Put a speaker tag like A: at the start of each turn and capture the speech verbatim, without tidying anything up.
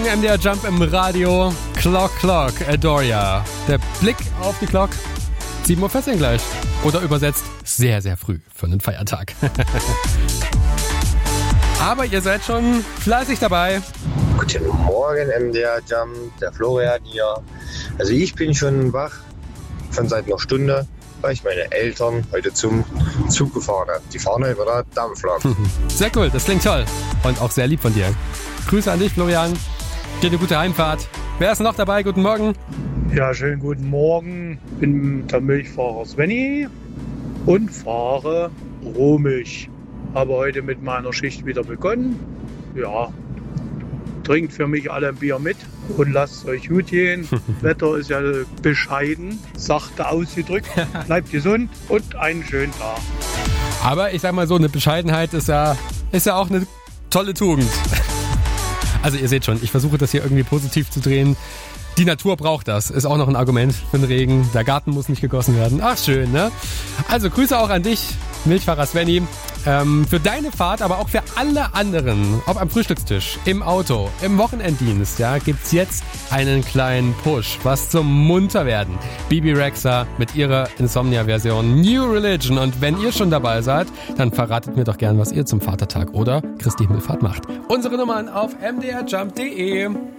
A: M D R Jump im Radio. Clock, Clock, Adoria. Der Blick auf die Clock. sieben Uhr vierzehn gleich. Oder übersetzt sehr, sehr früh für einen Feiertag. Aber ihr seid schon fleißig dabei.
B: Guten Morgen, M D R Jump, der Florian hier. Also ich bin schon wach, schon seit einer Stunde, weil ich meine Eltern heute zum Zug gefahren habe. Die fahren über der Dampflok.
A: Sehr cool, das klingt toll. Und auch sehr lieb von dir. Grüße an dich, Florian. Dir eine gute Heimfahrt. Wer ist noch dabei? Guten Morgen.
C: Ja, schönen guten Morgen. Ich bin der Milchfahrer Svenny und fahre Rohmilch. Habe heute mit meiner Schicht wieder begonnen. Ja, trinkt für mich alle ein Bier mit und lasst es euch gut gehen. Wetter ist ja bescheiden, sachte ausgedrückt. Bleibt gesund und einen schönen Tag.
A: Aber ich sag mal so, eine Bescheidenheit ist ja, ist ja auch eine tolle Tugend. Also ihr seht schon, ich versuche das hier irgendwie positiv zu drehen. Die Natur braucht das, ist auch noch ein Argument für den Regen. Der Garten muss nicht gegossen werden. Ach schön, ne? Also Grüße auch an dich, Milchfahrer Svenny. Ähm, für deine Fahrt, aber auch für alle anderen, ob am Frühstückstisch, im Auto, im Wochenenddienst, ja, gibt's jetzt einen kleinen Push, was zum Munterwerden. Bibi Rexha mit ihrer Insomnia-Version New Religion. Und wenn ihr schon dabei seid, dann verratet mir doch gern, was ihr zum Vatertag oder Christi Himmelfahrt macht. Unsere Nummern auf m d r jump punkt d e.